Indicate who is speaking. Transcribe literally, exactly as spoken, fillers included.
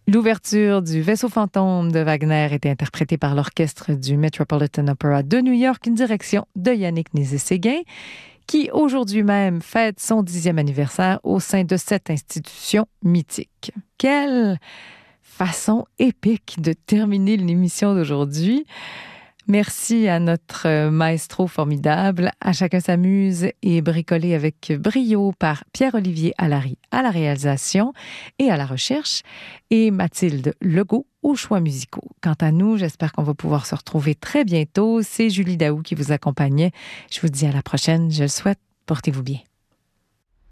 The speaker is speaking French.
Speaker 1: L'ouverture du Vaisseau fantôme de Wagner était interprétée par l'orchestre du Metropolitan Opera de New York, une direction de Yannick Nézet-Séguin, qui aujourd'hui même fête son dixième anniversaire au sein de cette institution mythique. Quelle façon épique de terminer l'émission d'aujourd'hui! Merci à notre maestro formidable. À chacun s'amuse et bricolé avec brio par Pierre-Olivier Allary à la réalisation et à la recherche et Mathilde Legault aux choix musicaux. Quant à nous, j'espère qu'on va pouvoir se retrouver très bientôt. C'est Julie Daou qui vous accompagnait. Je vous dis à la prochaine. Je le souhaite. Portez-vous bien.